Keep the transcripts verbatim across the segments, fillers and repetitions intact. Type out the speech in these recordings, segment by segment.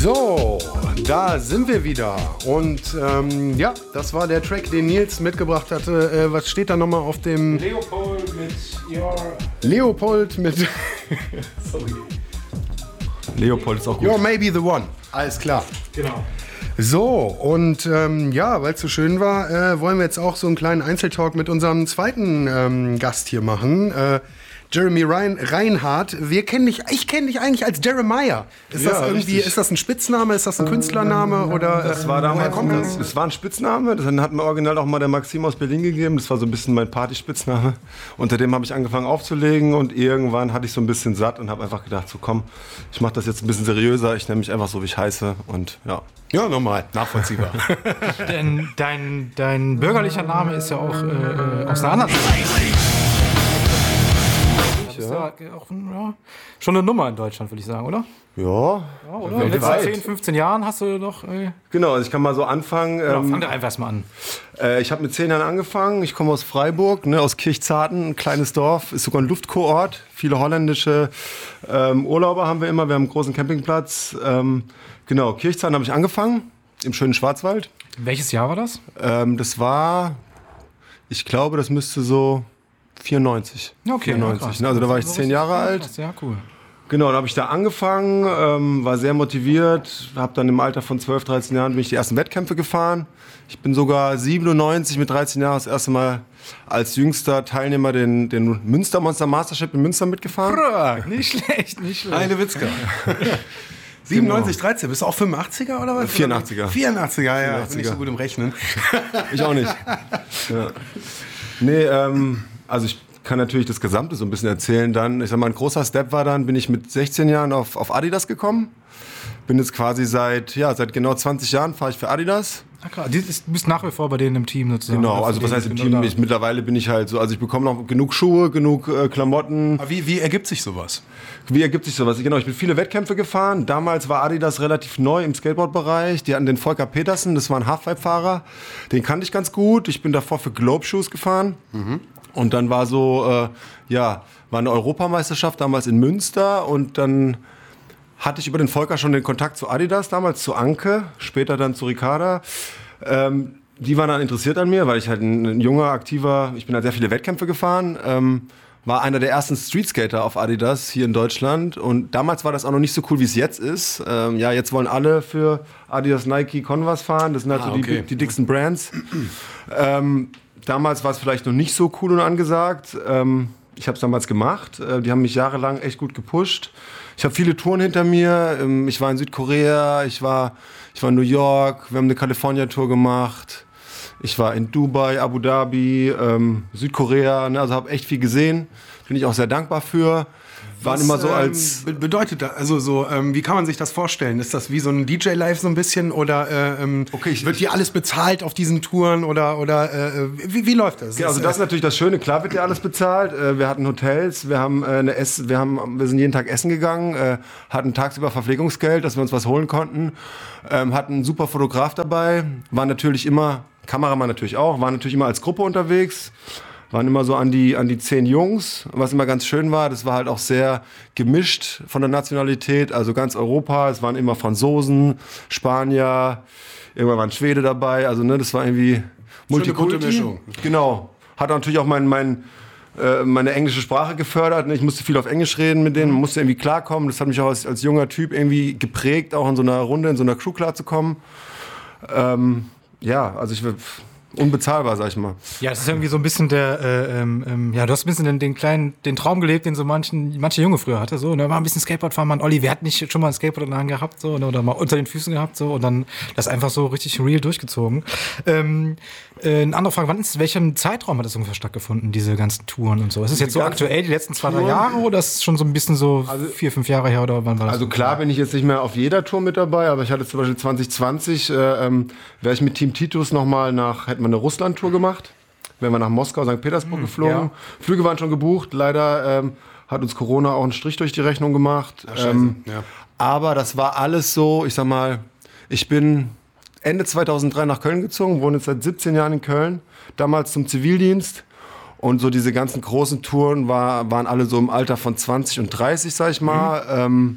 So, da sind wir wieder. Und ähm, ja, das war der Track, den Nils mitgebracht hatte. Äh, was steht da nochmal auf dem... Leopold mit Your... Leopold mit... Sorry. Leopold ist auch gut. You're maybe the one. Alles klar. Genau. So, und ähm, ja, weil es so schön war, äh, wollen wir jetzt auch so einen kleinen Einzeltalk mit unserem zweiten ähm, Gast hier machen. Äh, Jeremy Rein- Reinhardt. Wir kennen dich, ich kenne dich eigentlich als Jeremiah. Ist Ja, das irgendwie, richtig. ist das ein Spitzname, ist das ein Künstlername oder Das war woher damals, kommt das? das war ein Spitzname, das hat mir original auch mal der Maxim aus Berlin gegeben, das war so ein bisschen mein Partyspitzname. Unter dem habe ich angefangen aufzulegen und irgendwann hatte ich so ein bisschen satt und habe einfach gedacht, so komm, ich mache das jetzt ein bisschen seriöser, ich nenne mich einfach so, wie ich heiße und ja. Ja, normal, nachvollziehbar. Denn dein, dein bürgerlicher Name ist ja auch äh, aus einer anderen Zeit. Das ist ja auch ja, schon eine Nummer in Deutschland, würde ich sagen, oder? Ja, Ja, oder? In den letzten zehn, fünfzehn Jahren hast du doch... Äh, genau, also ich kann mal so anfangen. genau, ähm, fang doch einfach erstmal an. Äh, ich habe mit zehn Jahren angefangen. Ich komme aus Freiburg, ne, aus Kirchzarten, ein kleines Dorf, ist sogar ein Luftkurort. Viele holländische ähm, Urlauber haben wir immer. Wir haben einen großen Campingplatz. Ähm, genau, Kirchzarten habe ich angefangen, im schönen Schwarzwald. Welches Jahr war das? Ähm, das war, ich glaube, das müsste so vierundneunzig. Okay, vierundneunzig, ja, krass. ne? Also da war ich So zehn richtig- Jahre ja, alt. krass, ja, cool. Genau, dann habe ich da angefangen, ähm, war sehr motiviert, habe dann im Alter von zwölf, dreizehn Jahren bin ich die ersten Wettkämpfe gefahren. Ich bin sogar siebenundneunzig mit dreizehn Jahren das erste Mal als jüngster Teilnehmer den, den Münster Monster Mastership in Münster mitgefahren. Brrr, nicht schlecht, nicht schlecht. Heile Witzka. siebenundneunzig, dreizehn, bist du auch fünfundachtziger oder was? vierundachtziger. vierundachtziger, ja, ich bin nicht so gut im Rechnen. Ich auch nicht. Ja. Nee, ähm, also ich kann natürlich das Gesamte so ein bisschen erzählen. Dann, ich sag mal, ein großer Step war dann, bin ich mit sechzehn Jahren auf, auf Adidas gekommen. Bin jetzt quasi seit, ja, seit genau zwanzig Jahren fahre ich für Adidas. Ah, krass. Du bist nach wie vor bei denen im Team sozusagen. Genau, Oder also für was den- heißt im genau Team? da. Ich, mittlerweile bin ich halt so, also ich bekomme noch genug Schuhe, genug äh, Klamotten. Aber wie, wie ergibt sich sowas? Wie ergibt sich sowas? Genau, ich bin viele Wettkämpfe gefahren. Damals war Adidas relativ neu im Skateboard-Bereich. Die hatten den Volker Petersen, das war ein Halfpipe-Fahrer. Den kannte ich ganz gut. Ich bin davor für Globe Shoes gefahren. Mhm. Und dann war so, äh, ja, war eine Europameisterschaft damals in Münster. Und dann hatte ich über den Volker schon den Kontakt zu Adidas damals, zu Anke, später dann zu Ricarda. Ähm, die waren dann interessiert an mir, weil ich halt ein, ein junger, aktiver, ich bin halt sehr viele Wettkämpfe gefahren. Ähm, war einer der ersten Streetskater auf Adidas hier in Deutschland und damals war das auch noch nicht so cool, wie es jetzt ist. Ähm, ja, jetzt wollen alle für Adidas, Nike, Converse fahren, das sind halt Ah, so die, okay. die dicksten Brands. ähm, damals war es vielleicht noch nicht so cool und angesagt. Ähm, ich habe es damals gemacht, äh, die haben mich jahrelang echt gut gepusht. Ich habe viele Touren hinter mir, ähm, ich war in Südkorea, ich war, ich war in New York, wir haben eine California-Tour gemacht. Ich war in Dubai, Abu Dhabi, ähm, Südkorea, ne, also habe echt viel gesehen. Bin ich auch sehr dankbar für. Waren immer so als... Ähm, be- bedeutet das, also so, ähm, wie kann man sich das vorstellen? Ist das wie so ein D J-Live so ein bisschen oder äh, ähm, Okay, ich- wird dir alles bezahlt auf diesen Touren oder, oder äh, wie, wie läuft das? Ja, also Ist, das ist natürlich das Schöne. Klar wird dir alles bezahlt. Äh, Wir hatten Hotels, wir haben äh, eine Ess, wir haben, wir sind jeden Tag essen gegangen, äh, hatten tagsüber Verpflegungsgeld, dass wir uns was holen konnten, ähm, hatten einen super Fotograf dabei, waren natürlich immer, Kameramann natürlich auch, waren natürlich immer als Gruppe unterwegs, waren immer so an die, an die zehn Jungs. Was immer ganz schön war, das war halt auch sehr gemischt von der Nationalität, also ganz Europa. Es waren immer Franzosen, Spanier, irgendwann war ein Schwede dabei, also ne, das war irgendwie Multikulti. bunte Mischung. Genau. Hat natürlich auch mein, mein, äh, meine englische Sprache gefördert. ne? Ich musste viel auf Englisch reden mit denen, musste irgendwie klarkommen. Das hat mich auch als, als junger Typ irgendwie geprägt, auch in so einer Runde, in so einer Crew klarzukommen. Ähm, ja, also ich will unbezahlbar, sag ich mal. Ja, es ist irgendwie so ein bisschen der, äh, ähm, ähm, ja, du hast ein bisschen den, den kleinen, den Traum gelebt, den so manchen, manche Junge früher hatte, so, ne, mal ein bisschen Skateboard fahren, man, Olli, wer hat nicht schon mal ein Skateboard in der Hand gehabt, so, ne, oder mal unter den Füßen gehabt, so, und dann das einfach so richtig real durchgezogen. Ähm, äh, eine andere Frage, wann ist, welchem Zeitraum hat das ungefähr stattgefunden, diese ganzen Touren und so? Ist es jetzt so ganzen aktuell, die letzten zwei, drei Touren? Jahre, oder ist es schon so ein bisschen so vier, fünf Jahre her, oder wann war das? Also klar bin ich jetzt nicht mehr auf jeder Tour mit dabei, aber ich hatte zum Beispiel zwanzig zwanzig, äh, ähm, wäre ich mit Team Titus nochmal nach, hätten wir eine Russland-Tour gemacht, wären wir nach Moskau, Sankt Petersburg geflogen. ja. Flüge waren schon gebucht, leider ähm, hat uns Corona auch einen Strich durch die Rechnung gemacht. scheiße, ähm, ja. Aber das war alles so, ich sag mal, ich bin Ende zweitausenddrei nach Köln gezogen, wohne jetzt seit siebzehn Jahren in Köln, damals zum Zivildienst. Und so diese ganzen großen Touren war, waren alle so im Alter von zwanzig und dreißig, sag ich mal. Mhm. Ähm,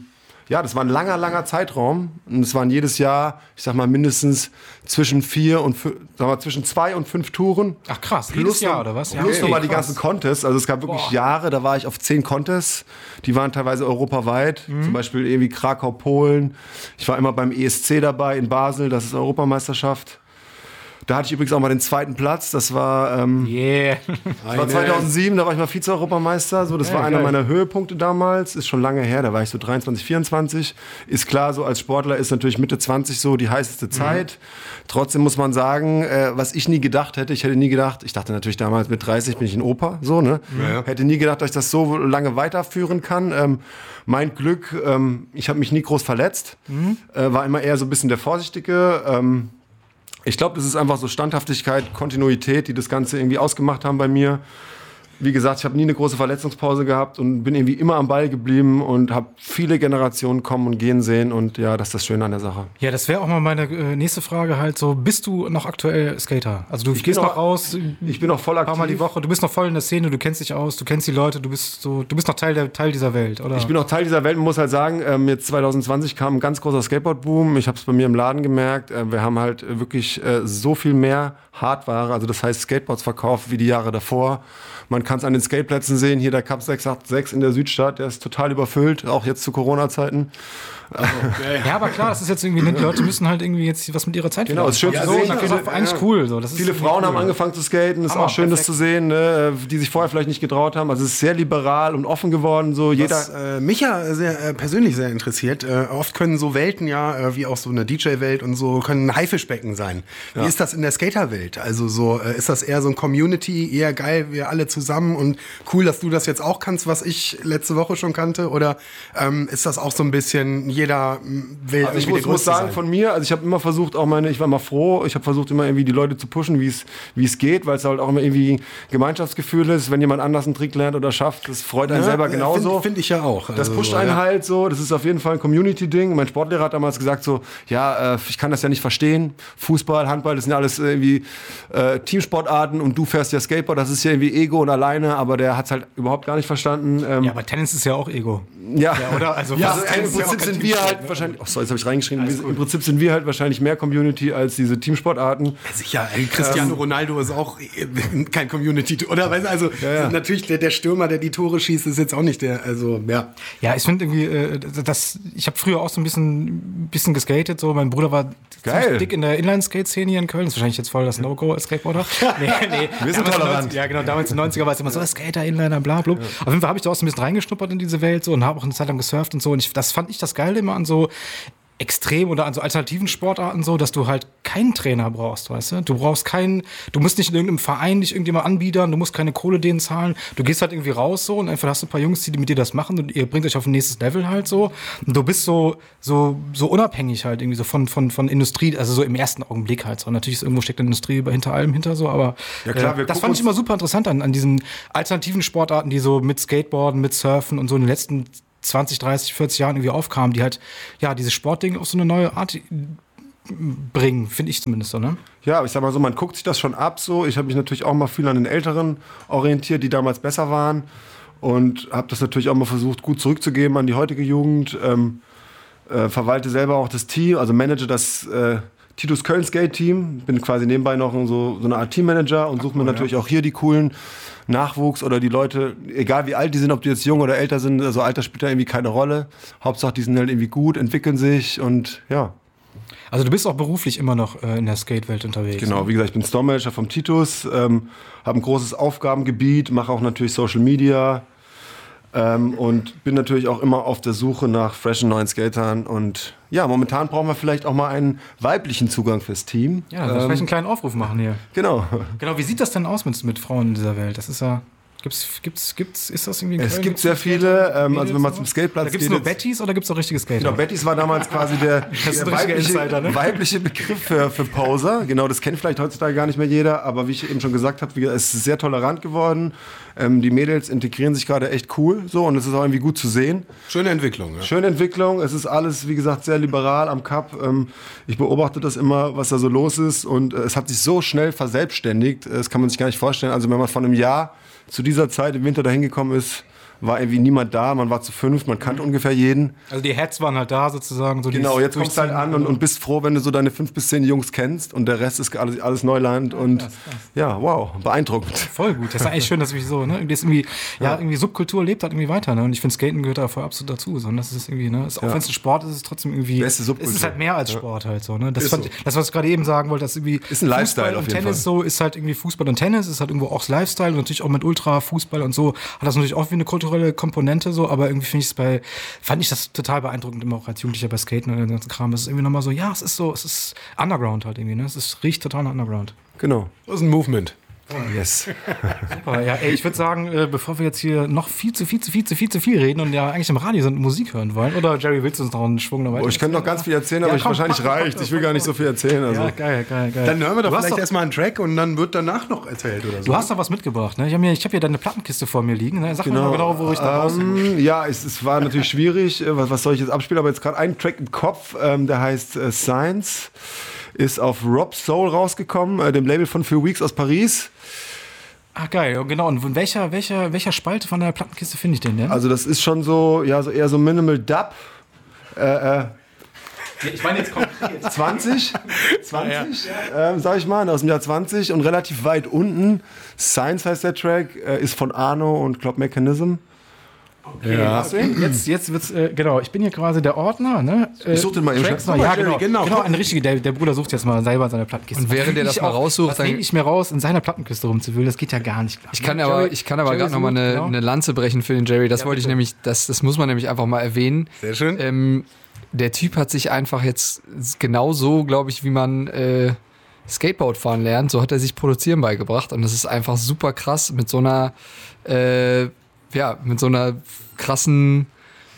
ja, das war ein langer, langer Zeitraum. Und es waren jedes Jahr, ich sag mal, mindestens zwischen vier und fünf, sagen wir, zwischen zwei und fünf Touren. Ach krass, plus jedes Jahr noch, oder was? Plus okay, nochmal die krass. ganzen Contests. Also es gab wirklich Boah. Jahre, da war ich auf zehn Contests. Die waren teilweise europaweit. Mhm. Zum Beispiel irgendwie Krakau, Polen. Ich war immer beim E S C dabei in Basel. Das ist Europameisterschaft. Da hatte ich übrigens auch mal den zweiten Platz. Das war, ähm, Yeah. das war zweitausendsieben, da war ich mal Vize-Europameister. So, das Ja, war einer geil. meiner Höhepunkte damals. Ist schon lange her, da war ich so dreiundzwanzig, vierundzwanzig. Ist klar, so als Sportler ist natürlich Mitte zwanzig so die heißeste Zeit. Trotzdem muss man sagen, äh, was ich nie gedacht hätte, ich hätte nie gedacht, ich dachte natürlich damals mit dreißig bin ich ein Opa, so, ne? Ja. Hätte nie gedacht, dass ich das so lange weiterführen kann. Ähm, mein Glück, ähm, ich habe mich nie groß verletzt. Äh, war immer eher so ein bisschen der Vorsichtige. Ähm, Ich glaube, das ist einfach so Standhaftigkeit, Kontinuität, die das Ganze irgendwie ausgemacht haben bei mir. Wie gesagt, ich habe nie eine große Verletzungspause gehabt und bin irgendwie immer am Ball geblieben und habe viele Generationen kommen und gehen sehen. Und ja, das ist das Schöne an der Sache. Ja, das wäre auch mal meine äh, nächste Frage halt so, bist du noch aktuell Skater? Also du Ich gehst bin noch noch- raus, Ich bin noch voll ein paar aktiv. Mal die Woche, du bist noch voll in der Szene, du kennst dich aus, du kennst die Leute, du bist so, du bist noch Teil, der, Teil dieser Welt, oder? Ich bin auch Teil dieser Welt und muss halt sagen, ähm, jetzt zwanzig zwanzig kam ein ganz großer Skateboard-Boom. Ich habe es bei mir im Laden gemerkt. Äh, wir haben halt äh, wirklich äh, so viel mehr Hardware, also das heißt Skateboards verkauft wie die Jahre davor. Man kann es an den Skateplätzen sehen. Hier der Cup sechs acht sechs in der Südstadt, der ist total überfüllt, auch jetzt zu Corona-Zeiten. Ja, aber klar, das ist jetzt irgendwie, die Leute müssen halt irgendwie jetzt was mit ihrer Zeit Genau, ist schön machen. zu so, sehen. das ist Viele- auch eigentlich ja. cool. So. Das ist Viele irgendwie Frauen cool. haben angefangen zu skaten, ist Hammer, auch schön, das perfekt. zu sehen, ne? Die sich vorher vielleicht nicht getraut haben. Also es ist sehr liberal und offen geworden. So jeder. Was äh, mich ja sehr, äh, persönlich sehr interessiert, äh, oft können so Welten ja, äh, wie auch so eine D J-Welt und so, können ein Haifischbecken sein. Wie ist das in der Skaterwelt? Also so, äh, ist das eher so ein Community, eher geil, wir alle zusammen und cool, dass du das jetzt auch kannst, was ich letzte Woche schon kannte? Oder ähm, ist das auch so ein bisschen, jeder m, will Also ich irgendwie muss, der muss Größte sagen, sein? von mir, also ich habe immer versucht, auch meine, ich war immer froh, ich habe versucht immer irgendwie die Leute zu pushen, wie es wie es geht, weil es halt auch immer irgendwie Gemeinschaftsgefühl ist, wenn jemand anders einen Trick lernt oder schafft, das freut einen Ja, selber äh, genauso. Finde find ich ja auch. Das Also pusht so, einen ja. halt so, das ist auf jeden Fall ein Community-Ding. Mein Sportlehrer hat damals gesagt so, ja, äh, ich kann das ja nicht verstehen. Fußball, Handball, das sind ja alles irgendwie äh, Teamsportarten und du fährst ja Skateboard, das ist ja irgendwie Ego und alleine, aber der hat es halt überhaupt gar nicht verstanden. Ähm, Ja, aber Tennis ist ja auch Ego. ja. Oder? Also, Ja, was- also, das ist im ja auch Prinzip kein sind wir Teamsport, halt ne? wahrscheinlich, oh, sorry, jetzt habe ich reingeschrieben, wir, im Prinzip sind wir halt wahrscheinlich mehr Community als diese Teamsportarten. Sicher, ey, Cristiano Ronaldo ist auch äh, kein Community, oder? Weißt du, also ja. natürlich der, der Stürmer, der die Tore schießt, ist jetzt auch nicht der, also ja. Ja, ich finde irgendwie, äh, das, ich habe früher auch so ein bisschen, bisschen geskatet. So. Mein Bruder war Geil. ziemlich dick in der Inline-Skate-Szene hier in Köln. Das ist wahrscheinlich jetzt voll das No-Go als Skateboarder. Nee, nee. Wir sind Damals in den tolerant. neunzig Ja, genau. Damals in den neunziger war es immer so, Skater, Inliner, bla, bla. Auf jeden Fall habe ich da auch so ein bisschen reingeschnuppert in diese Welt so, und habe auch eine Zeit lang gesurft und so. Und ich, das fand ich das Geile immer an so extrem oder an so alternativen Sportarten so, dass du halt keinen Trainer brauchst, weißt du? Du brauchst keinen, du musst nicht in irgendeinem Verein dich irgendjemand anbiedern, du musst keine Kohle denen zahlen, du gehst halt irgendwie raus so und einfach hast du ein paar Jungs, die mit dir das machen und ihr bringt euch auf ein nächstes Level halt so und du bist so, so, so unabhängig halt irgendwie so von, von, von Industrie, also so im ersten Augenblick halt so. Natürlich ist irgendwo steckt eine Industrie hinter allem hinter so, aber Ja, klar, äh, wir das gucken fand ich uns- immer super interessant an, an diesen alternativen Sportarten, die so mit Skateboarden, mit Surfen und so in den letzten zwanzig, dreißig, vierzig Jahren irgendwie aufkamen, die halt, ja, dieses Sportding auf so eine neue Art bringen, finde ich zumindest so, ne? Ja, aber ich sag mal so, man guckt sich das schon ab so. Ich habe mich natürlich auch mal viel an den Älteren orientiert, die damals besser waren und habe das natürlich auch mal versucht, gut zurückzugeben an die heutige Jugend. Ähm, äh, verwalte selber auch das Team, also manage das äh, Titus Köln Skate Team. Bin quasi nebenbei noch so, so eine Art Teammanager und suche mir natürlich auch hier die coolen Nachwuchs oder die Leute, egal wie alt die sind, ob die jetzt jung oder älter sind, also Alter spielt da irgendwie keine Rolle. Hauptsache, die sind halt irgendwie gut, entwickeln sich und ja. Also du bist auch beruflich immer noch äh, in der Skate-Welt unterwegs. Genau, wie gesagt, ich bin Store Manager vom Titus, ähm, habe ein großes Aufgabengebiet, mache auch natürlich Social Media ähm, und bin natürlich auch immer auf der Suche nach freshen neuen Skatern. Und ja, momentan brauchen wir vielleicht auch mal einen weiblichen Zugang fürs Team. Ja, dann ähm, vielleicht einen kleinen Aufruf machen hier. Genau. Genau, wie sieht das denn aus mit, mit Frauen in dieser Welt? Das ist ja... Gibt's, gibt's, gibt's, ist das irgendwie in Es Köln? gibt sehr Gibt's viele, ähm, Mädels also wenn man und zum so? Skateplatz Da geht. gibt's nur jetzt- Bettys oder gibt's auch richtige Skater? Genau, Bettys war damals quasi der, ist ein der richtiger weibliche, Insider, ne? weibliche Begriff für, für Poser. Genau, das kennt vielleicht heutzutage gar nicht mehr jeder, aber wie ich eben schon gesagt habe, wie gesagt, es ist sehr tolerant geworden. Ähm, die Mädels integrieren sich gerade echt cool so und es ist auch irgendwie gut zu sehen. Schöne Entwicklung, ja. Schöne Entwicklung, es ist alles, wie gesagt, sehr liberal am Cup. Ähm, ich beobachte das immer, was da so los ist und äh, es hat sich so schnell verselbstständigt, äh, das kann man sich gar nicht vorstellen. Also wenn man von einem Jahr zu dieser Zeit im Winter dahin gekommen ist, war irgendwie niemand da, man war zu fünf, man kannte mhm. ungefähr jeden. Also die Heads waren halt da sozusagen. So genau, jetzt kommst du halt an und, und bist froh, wenn du so deine fünf bis zehn Jungs kennst und der Rest ist alles, alles Neuland ja, und krass, krass. ja, wow, beeindruckend. Voll gut, das ist eigentlich schön, dass wir so, ne, das irgendwie, ja, ja, irgendwie Subkultur lebt halt irgendwie weiter, ne, und ich finde Skaten gehört da voll absolut dazu, so, und das ist irgendwie, ne, ist, auch ja. wenn es ein Sport ist, ist es trotzdem irgendwie, Beste Subkultur. Es ist halt mehr als Sport ja. halt so, ne, das, ist fand, so. das, was ich gerade eben sagen wollte, dass irgendwie ist ein Lifestyle Fußball auf und jeden Tennis Fall. so, ist halt irgendwie Fußball und Tennis, ist halt irgendwo auch das Lifestyle und natürlich auch mit Ultra-Fußball und so, hat das natürlich auch wie eine kulturelle Komponente so, aber irgendwie finde ich es bei, fand ich das total beeindruckend, immer auch als Jugendlicher bei Skaten und den ganzen Kram, es ist irgendwie nochmal so, ja, es ist so, es ist Underground halt irgendwie, ne, es ist, riecht total nach Underground. Genau. Das ist ein Movement. Yes. Super, ja, ey, ich würde sagen, äh, bevor wir jetzt hier noch viel zu viel zu viel zu viel zu viel reden und ja eigentlich im Radio sind und Musik hören wollen, oder Jerry, willst du uns noch einen Schwung noch weiter? Oh, ich kann noch ganz viel erzählen, aber ja, komm, ich wahrscheinlich mach, reicht. Mach, ich will gar nicht so viel erzählen. Also. Ja, geil, geil, geil. Dann hören wir doch du vielleicht erstmal einen Track und dann wird danach noch erzählt oder so. Du hast doch was mitgebracht, ne? Ich habe hier, hab hier deine Plattenkiste vor mir liegen. Ne? Sag genau. mir mal genau, wo ich da raus ähm, Ja, es, es war natürlich schwierig. Was, was soll ich jetzt abspielen? Aber jetzt gerade einen Track im Kopf, ähm, der heißt äh, Science, ist auf Rob Soul rausgekommen, äh, dem Label von Few Weeks aus Paris. Ach geil, genau. Und welcher, welcher, welcher Spalte von der Plattenkiste finde ich denn denn? Also das ist schon so, ja, so eher so Minimal Dub. Äh, äh, ich meine jetzt konkret. zwanzig, zwanzig, ja. ähm, sag ich mal, aus dem Jahr zwanzig und relativ weit unten. Science heißt der Track, äh, ist von Arno und Club Mechanism. Okay, ja. Jetzt, jetzt wird's, äh, genau, ich bin hier quasi der Ordner, ne? Äh, ich such den mal eben Tracks mal. Ja, genau, genau, genau ein richtiger, der, der Bruder sucht jetzt mal selber seine Plattenkiste. Und während der das mal raussucht, was nehme ich mir raus, in seiner Plattenkiste rumzuwühlen, das geht ja gar nicht klar. Ich kann aber, ich kann aber gerade noch mal eine, genau. eine Lanze brechen für den Jerry, das ja, wollte bitte. ich nämlich, das, das muss man nämlich einfach mal erwähnen. Sehr schön. Ähm, der Typ hat sich einfach jetzt genauso, glaube ich, wie man äh, Skateboard fahren lernt, so hat er sich Produzieren beigebracht und das ist einfach super krass mit so einer äh, ja, mit so einer krassen,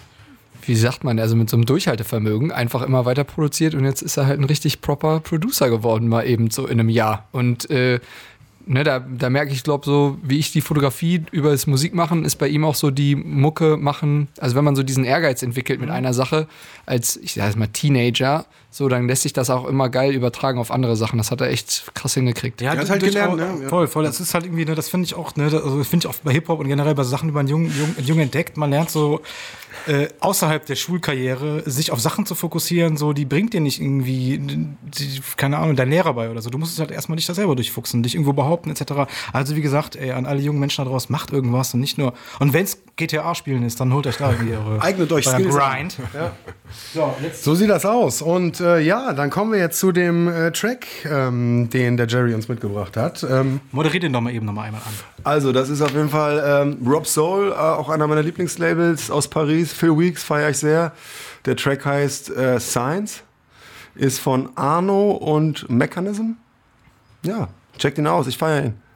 wie sagt man, also mit so einem Durchhaltevermögen einfach immer weiter produziert und jetzt ist er halt ein richtig proper Producer geworden, mal eben so in einem Jahr. Und äh, ne, da, da merke ich, glaube so, wie ich die Fotografie über das Musikmachen, ist bei ihm auch so die Mucke machen, also wenn man so diesen Ehrgeiz entwickelt mit einer Sache, als, ich sag mal, Teenager, so, dann lässt sich das auch immer geil übertragen auf andere Sachen. Das hat er echt krass hingekriegt. Ja, der hat halt gelernt, ne? Ja. Voll, voll. Das ist halt irgendwie, ne, das finde ich auch, ne, also finde ich auch bei Hip-Hop und generell bei Sachen, die man jung, jung, jung entdeckt, man lernt so äh, außerhalb der Schulkarriere sich auf Sachen zu fokussieren, so, die bringt dir nicht irgendwie, die, keine Ahnung, dein Lehrer bei oder so. Du musst es halt erstmal dich da selber durchfuchsen, dich irgendwo behaupten, et cetera. Also wie gesagt, ey, an alle jungen Menschen da draußen, macht irgendwas und nicht nur, und wenn es G T A spielen ist, dann holt euch da irgendwie eure eignet euch Skills Grind. Ja. So, jetzt. So sieht das aus. Und äh, ja, dann kommen wir jetzt zu dem äh, Track, ähm, den der Jerry uns mitgebracht hat. Ähm, Moderiert den doch mal eben noch mal einmal an. Also, das ist auf jeden Fall ähm, Rob Soul, äh, auch einer meiner Lieblingslabels aus Paris. Few Weeks feiere ich sehr. Der Track heißt äh, Science, ist von Arno und Mechanism. Ja, checkt ihn aus, ich feiere ihn.